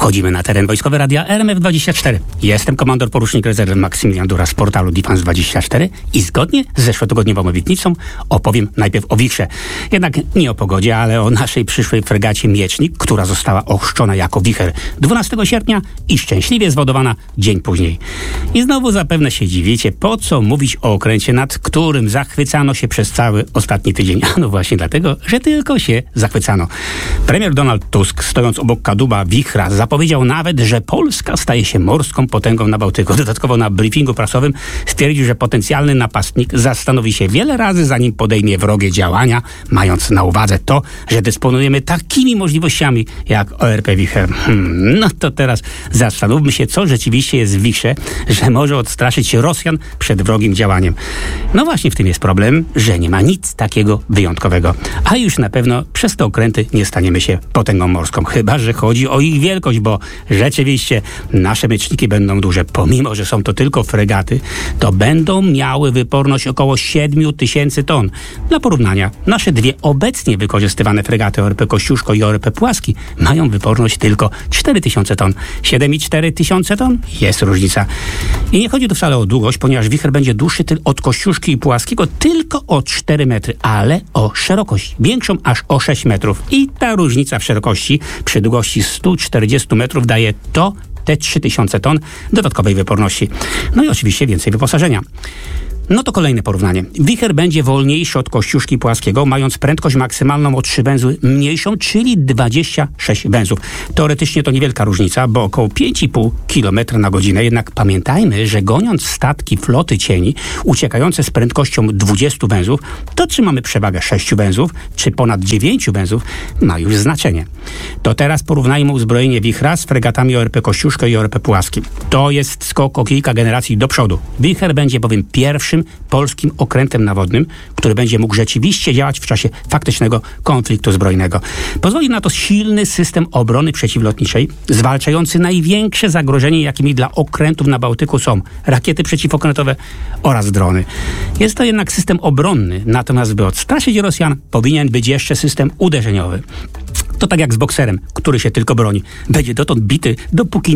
Wchodzimy na teren Wojskowy Radia RMF24. Jestem komandor porucznik rezerwy Maksymilian Dura z portalu Defense24 i zgodnie z zeszłotygodniową obietnicą opowiem najpierw o wichrze. Jednak nie o pogodzie, ale o naszej przyszłej fregacie Miecznik, która została ochrzczona jako wicher 12 sierpnia i szczęśliwie zwodowana dzień później. I znowu zapewne się dziwicie, po co mówić o okręcie, nad którym zachwycano się przez cały ostatni tydzień. No właśnie dlatego, że tylko się zachwycano. Premier Donald Tusk, stojąc obok kadłuba wichra, zapowiedział nawet, że Polska staje się morską potęgą na Bałtyku. Dodatkowo na briefingu prasowym stwierdził, że potencjalny napastnik zastanowi się wiele razy, zanim podejmie wrogie działania, mając na uwadze to, że dysponujemy takimi możliwościami jak ORP Wicher. No to teraz zastanówmy się, co rzeczywiście jest w wichrze, że może odstraszyć Rosjan przed wrogim działaniem. No właśnie w tym jest problem, że nie ma nic takiego wyjątkowego. A już na pewno przez te okręty nie staniemy się potęgą morską. Chyba że chodzi o ich wielkość, bo rzeczywiście nasze mieczniki będą duże. Pomimo że są to tylko fregaty, to będą miały wyporność około 7000 ton. Dla porównania, nasze dwie obecnie wykorzystywane fregaty ORP Kościuszko i ORP Płaski mają wyporność tylko 4000 ton. 7,4 tysiące ton? Jest różnica. I nie chodzi tu wcale o długość, ponieważ wicher będzie dłuższy od Kościuszki i Płaskiego tylko o 4 metry, ale o szerokość większą aż o 6 metrów. I ta różnica w szerokości przy długości 140 metrów daje te 3000 ton dodatkowej wyporności. No i oczywiście więcej wyposażenia. No to kolejne porównanie. Wicher będzie wolniejszy od Kościuszki Płaskiego, mając prędkość maksymalną o 3 węzły mniejszą, czyli 26 węzłów. Teoretycznie to niewielka różnica, bo około 5,5 km na godzinę. Jednak pamiętajmy, że goniąc statki floty cieni uciekające z prędkością 20 węzłów, to czy mamy przewagę 6 węzłów, czy ponad 9 węzłów, ma już znaczenie. To teraz porównajmy uzbrojenie wichra z fregatami ORP Kościuszko i ORP Płaski. To jest skok o kilka generacji do przodu. Wicher będzie bowiem pierwszym polskim okrętem nawodnym, który będzie mógł rzeczywiście działać w czasie faktycznego konfliktu zbrojnego. Pozwoli na to silny system obrony przeciwlotniczej, zwalczający największe zagrożenie, jakimi dla okrętów na Bałtyku są rakiety przeciwokrętowe oraz drony. Jest to jednak system obronny, natomiast by odstraszyć Rosjan, powinien być jeszcze system uderzeniowy. To tak jak z bokserem, który się tylko broni. Będzie dotąd bity, dopóki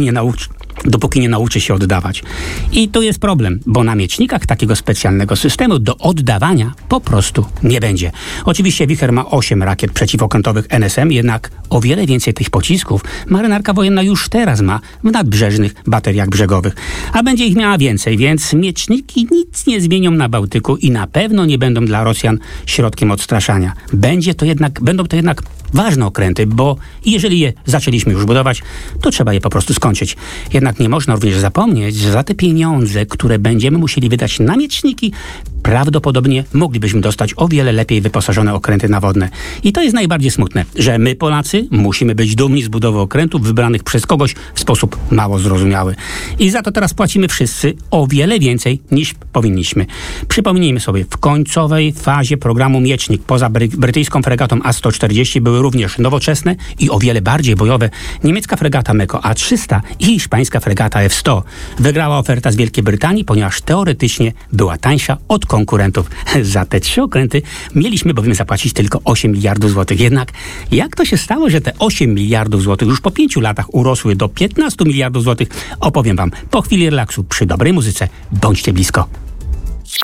nie nauczy się oddawać. I to jest problem, bo na miecznikach takiego specjalnego systemu do oddawania po prostu nie będzie. Oczywiście wicher ma 8 rakiet przeciwokrętowych NSM, jednak o wiele więcej tych pocisków marynarka wojenna już teraz ma w nadbrzeżnych bateriach brzegowych. A będzie ich miała więcej, więc mieczniki nic nie zmienią na Bałtyku i na pewno nie będą dla Rosjan środkiem odstraszania. Będą to jednak ważne okręty, bo jeżeli je zaczęliśmy już budować, to trzeba je po prostu skończyć. Jednak nie można również zapomnieć, że za te pieniądze, które będziemy musieli wydać na mieczniki, prawdopodobnie moglibyśmy dostać o wiele lepiej wyposażone okręty nawodne. I to jest najbardziej smutne, że my Polacy musimy być dumni z budowy okrętów wybranych przez kogoś w sposób mało zrozumiały. I za to teraz płacimy wszyscy o wiele więcej niż powinniśmy. Przypomnijmy sobie, w końcowej fazie programu Miecznik poza brytyjską fregatą A140 były również nowoczesne i o wiele bardziej bojowe niemiecka fregata Meko A300 i hiszpańska fregata F100. Wygrała oferta z Wielkiej Brytanii, ponieważ teoretycznie była tańsza od konkurentów. Za te 3 okręty mieliśmy bowiem zapłacić tylko 8 miliardów złotych. Jednak jak to się stało, że te 8 miliardów złotych już po 5 latach urosły do 15 miliardów złotych, opowiem wam po chwili relaksu przy dobrej muzyce. Bądźcie blisko.